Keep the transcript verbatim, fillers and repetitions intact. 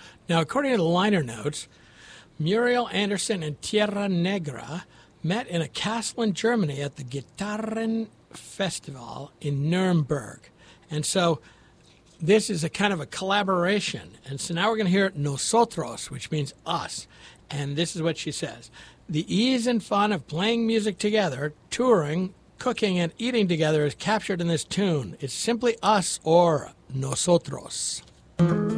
Now, according to the liner notes, Muriel Anderson and Tierra Negra met in a castle in Germany at the Gitarren Festival in Nuremberg. And so this is a kind of a collaboration. And so now we're going to hear nosotros, which means us. And this is what she says. The ease and fun of playing music together, touring, cooking, and eating together is captured in this tune. It's simply us or nosotros.